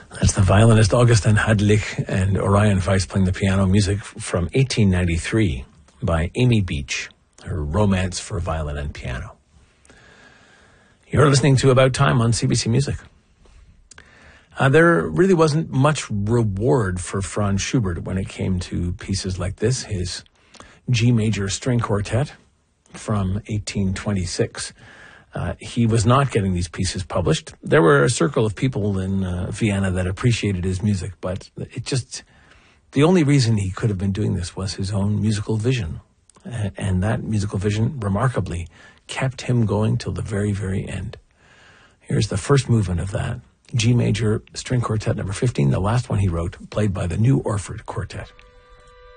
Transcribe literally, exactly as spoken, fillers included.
That's the violinist Augustin Hadlich and Orion Weiss playing the piano, music from eighteen ninety-three by Amy Beach, her Romance for Violin and Piano. You're listening to About Time on C B C Music. Uh, there really wasn't much reward for Franz Schubert when it came to pieces like this, his G major string quartet from eighteen twenty-six. Uh, he was not getting these pieces published. There were a circle of people in uh, Vienna that appreciated his music, but it just, the only reason he could have been doing this was his own musical vision. Uh, and that musical vision, remarkably, kept him going till the very, very end. Here's the first movement of that G major string quartet number fifteen, the last one he wrote, played by the New Orford Quartet.